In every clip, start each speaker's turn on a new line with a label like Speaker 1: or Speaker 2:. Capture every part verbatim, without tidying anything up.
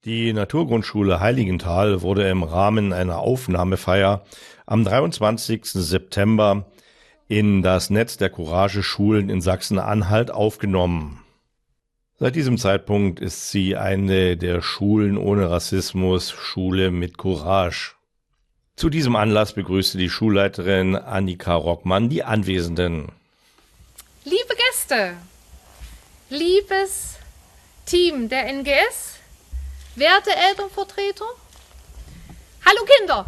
Speaker 1: Die Naturgrundschule Heiligenthal wurde im Rahmen einer Aufnahmefeier am dreiundzwanzigsten September in das Netz der Courage-Schulen in Sachsen-Anhalt aufgenommen. Seit diesem Zeitpunkt ist sie eine der Schulen ohne Rassismus, Schule mit Courage. Zu diesem Anlass begrüßte die Schulleiterin Annika Rockmann die Anwesenden.
Speaker 2: Liebe Gäste, liebes Team der N G S, werte Elternvertreter, hallo Kinder!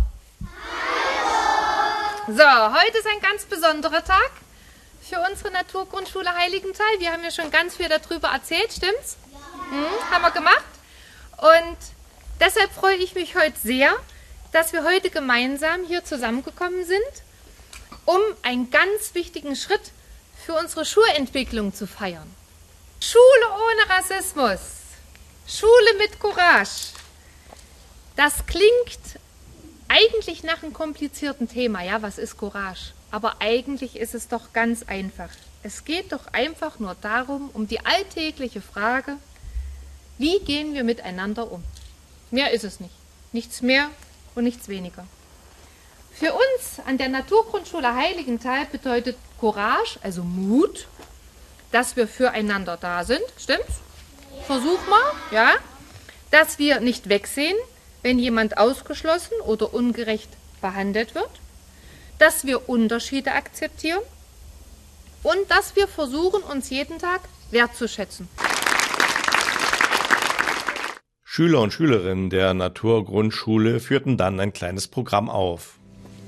Speaker 2: Hallo! So, heute ist ein ganz besonderer Tag für unsere Naturgrundschule Heiligenthal. Wir haben ja schon ganz viel darüber erzählt, stimmt's? Ja. Hm, haben wir gemacht. Und deshalb freue ich mich heute sehr, dass wir heute gemeinsam hier zusammengekommen sind, um einen ganz wichtigen Schritt für unsere Schulentwicklung zu feiern. Schule ohne Rassismus, Schule mit Courage. Das klingt eigentlich nach einem komplizierten Thema. Ja, was ist Courage? Aber eigentlich ist es doch ganz einfach. Es geht doch einfach nur darum, um die alltägliche Frage, wie gehen wir miteinander um? Mehr ist es nicht. Nichts mehr und nichts weniger. Für uns an der Naturgrundschule Heiligenthal bedeutet Courage, also Mut, dass wir füreinander da sind. Stimmt's? Versuch mal, ja? Dass wir nicht wegsehen, wenn jemand ausgeschlossen oder ungerecht behandelt wird. Dass wir Unterschiede akzeptieren und dass wir versuchen, uns jeden Tag wertzuschätzen.
Speaker 1: Schüler und Schülerinnen der Naturgrundschule führten dann ein kleines Programm auf.